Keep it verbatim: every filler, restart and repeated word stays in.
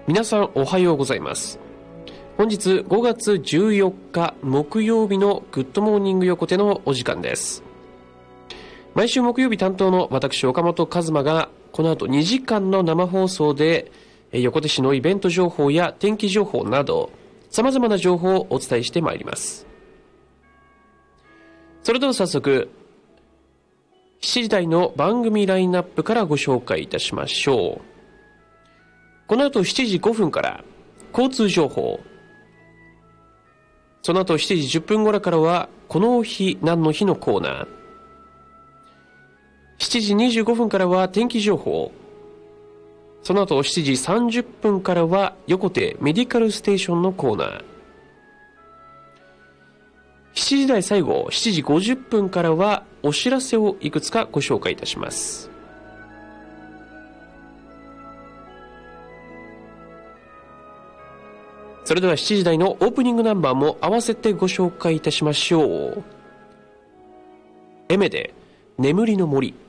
皆さんおはようございます。本日ごがつじゅうよっか木曜日のグッドモーニング横手のお時間です。毎週木曜日担当の私岡本和真がこの後にじかんの生放送で横手市のイベント情報や天気情報など様々な情報をお伝えしてまいります。それでは早速しちじ台の番組ラインナップからご紹介いたしましょう。この後しちじごふんから交通情報、その後しちじじゅっぷん頃からはこの日何の日のコーナー、しちじにじゅうごふんからは天気情報、その後しちじさんじゅっぷんからは横手メディカルステーションのコーナー、しちじ台最後しちじごじゅっぷんからはお知らせをいくつかご紹介いたします。それではしちじ台のオープニングナンバーも合わせてご紹介いたしましょう。エメで眠りの森。